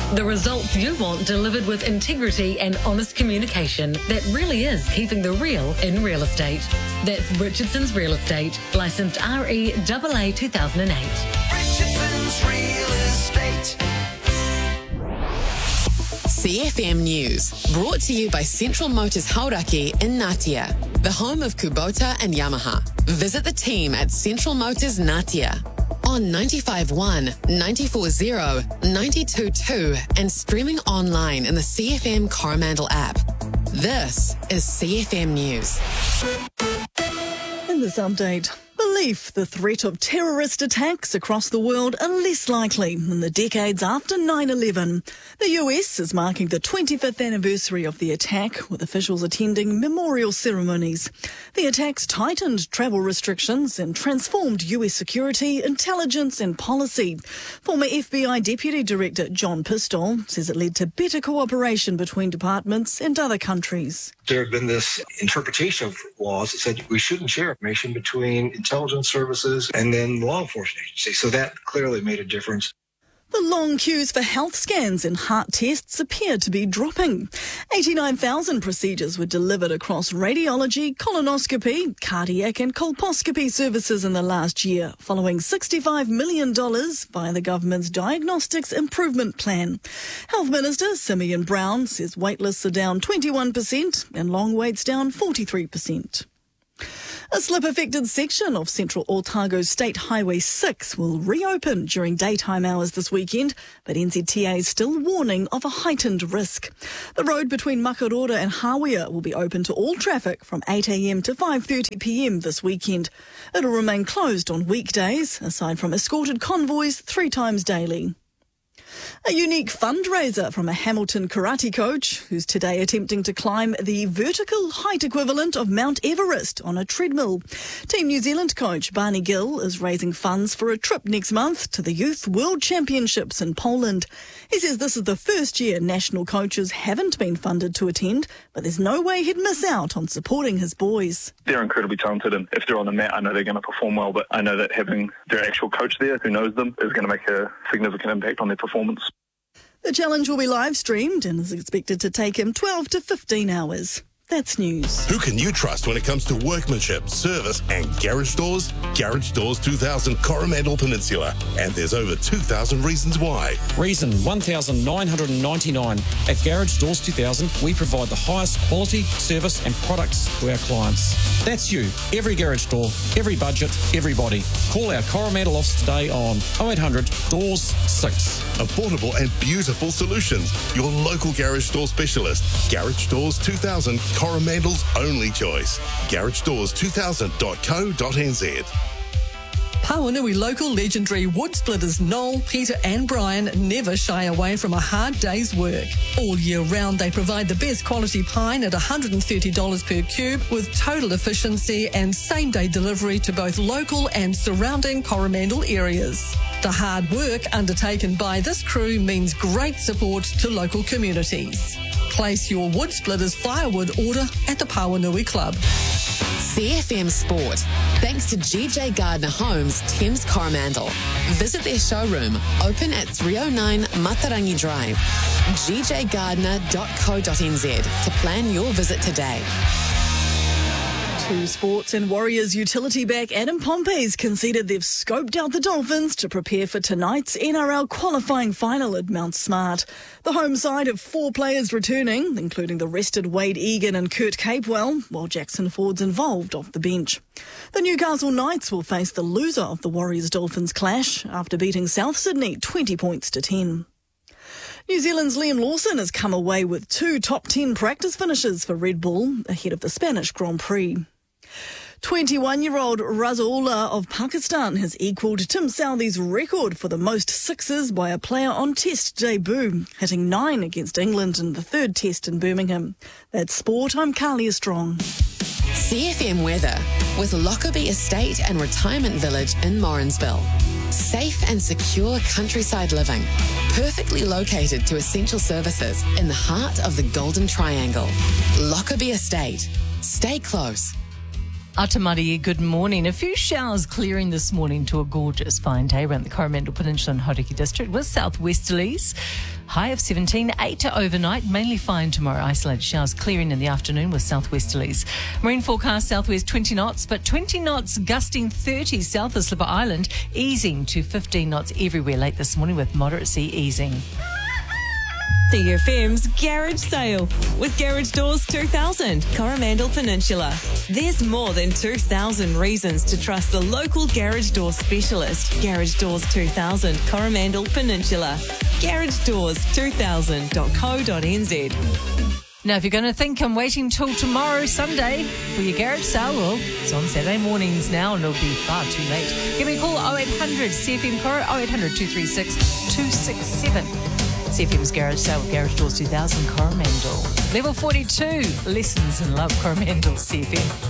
The results you want delivered with integrity and honest communication that really is keeping the real in real estate. That's Richardson's Real Estate, licensed REAA 2008. Richardson's Real Estate. CFM News, brought to you by Central Motors Hauraki in Ngatea, the home of Kubota and Yamaha. Visit the team at Central Motors Ngatea on 95.1, 94.0, 92.2 and streaming online in the CFM Coromandel app. This is CFM News. In this update, belief the threat of terrorist attacks across the world are less likely in the decades after 9/11. The US is marking the 25th anniversary of the attack, with officials attending memorial ceremonies. The attacks tightened travel restrictions and transformed US security, intelligence and policy. Former FBI Deputy Director John Pistol says it led to better cooperation between departments and other countries. There had been this interpretation of laws that said we shouldn't share information between intelligence services and then law enforcement agencies. So that clearly made a difference. The long queues for health scans and heart tests appear to be dropping. 89,000 procedures were delivered across radiology, colonoscopy, cardiac and colposcopy services in the last year, following $65 million via the government's Diagnostics Improvement Plan. Health Minister Simeon Brown says waitlists are down 21% and long waits down 43%. A slip-affected section of Central Otago State Highway 6 will reopen during daytime hours this weekend, but NZTA is still warning of a heightened risk. The road between Makarora and Hawea will be open to all traffic from 8 a.m. to 5:30 p.m. this weekend. It'll remain closed on weekdays, aside from escorted convoys 3 times daily. A unique fundraiser from a Hamilton karate coach who's today attempting to climb the vertical height equivalent of Mount Everest on a treadmill. Team New Zealand coach Barney Gill is raising funds for a trip next month to the Youth World Championships in Poland. He says this is the first year national coaches haven't been funded to attend, but there's no way he'd miss out on supporting his boys. They're incredibly talented, and if they're on the mat, I know they're going to perform well, but I know that having their actual coach there who knows them is going to make a significant impact on their performance. The challenge will be live streamed and is expected to take him 12 to 15 hours. That's news. Who can you trust when it comes to workmanship, service and garage doors? Garage Doors 2000 Coromandel Peninsula. And there's over 2,000 reasons why. Reason 1,999. At Garage Doors 2000, we provide the highest quality, service and products to our clients. That's you. Every garage door, every budget, everybody. Call our Coromandel office today on 0800 Doors 6. Affordable and beautiful solutions. Your local garage door specialist. Garage Doors 2000, Coromandel's only choice. GarageDoors2000.co.nz. Pawanui local legendary wood splitters Noel, Peter and Brian never shy away from a hard day's work. All year round they provide the best quality pine at $130 per cube with total efficiency and same-day delivery to both local and surrounding Coromandel areas. The hard work undertaken by this crew means great support to local communities. Place your wood splitters firewood order at the Pawanui Club. CFM Sport, thanks to GJ Gardner Homes, Thames Coromandel. Visit their showroom, open at 309 Matarangi Drive. gjgardner.co.nz to plan your visit today. To sports, and Warriors utility back Adam Pompey's conceded they've scoped out the Dolphins to prepare for tonight's NRL qualifying final at Mount Smart. The home side have 4 players returning, including the rested Wade Egan and Kurt Capewell, while Jackson Ford's involved off the bench. The Newcastle Knights will face the loser of the Warriors-Dolphins clash after beating South Sydney 20 points to 10. New Zealand's Liam Lawson has come away with 2 top 10 practice finishes for Red Bull ahead of the Spanish Grand Prix. 21-year-old Razaullah of Pakistan has equalled Tim Southee's record for the most sixes by a player on Test debut, hitting 9 against England in the 3rd Test in Birmingham. That's sport. I'm Carlia Strong. CFM weather with Lockerbie Estate and Retirement Village in Morrinsville. Safe and secure countryside living, perfectly located to essential services in the heart of the Golden Triangle. Lockerbie Estate. Stay close. Atamari, good morning. A few showers clearing this morning to a gorgeous fine day around the Coromandel Peninsula and Hauraki district with southwesterlies. High of 17, 8 overnight, mainly fine tomorrow. Isolated showers clearing in the afternoon with southwesterlies. Marine forecast southwest 20 knots, but 20 knots gusting 30 south of Slipper Island, easing to 15 knots everywhere late this morning with moderate sea easing. CFM's Garage Sale with Garage Doors 2000, Coromandel Peninsula. There's more than 2,000 reasons to trust the local garage door specialist. Garage Doors 2000, Coromandel Peninsula. GarageDoors2000.co.nz. Now, if you're going to think I'm waiting till tomorrow, Sunday, for your garage sale, well, it's on Saturday mornings now and it'll be far too late. Give me a call, 0800 CFM Coro, 0800 236 267. CFM's Garage Sale with Garage Doors 2000 Coromandel. Level 42, Lessons in Love, Coromandel CFM.